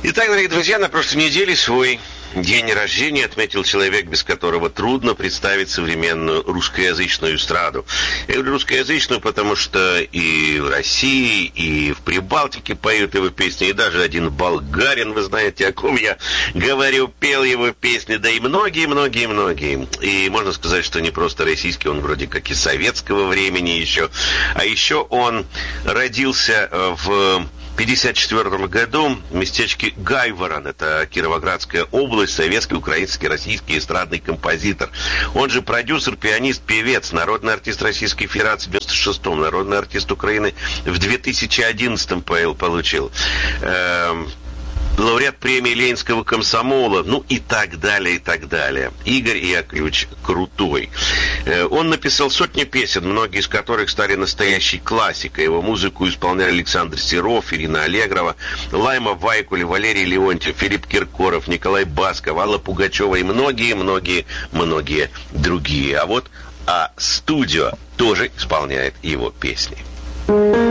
Итак, дорогие друзья, на прошлой неделе свой день рождения отметил человек, без которого трудно представить современную русскоязычную эстраду. Я говорю русскоязычную, потому что и в России, и в Прибалтике поют его песни, и даже один болгарин, вы знаете, о ком я говорю, пел его песни, да и многие. И можно сказать, что не просто российский, он вроде как и советского времени еще. А еще он родился в 1954 году в местечке Гайворон, это Кировоградская область, советский, украинский, российский эстрадный композитор. Он же продюсер, пианист, певец, народный артист Российской Федерации в 96-м, народный артист Украины в 2011-м получил. Лауреат премии Ленинского комсомола, ну и так далее. Игорь Яковлевич Крутой. Он написал сотни песен, многие из которых стали настоящей классикой. Его музыку исполняли Александр Серов, Ирина Аллегрова, Лайма Вайкуле, Валерий Леонтьев, Филипп Киркоров, Николай Басков, Алла Пугачева и многие другие. А Студио тоже исполняет его песни.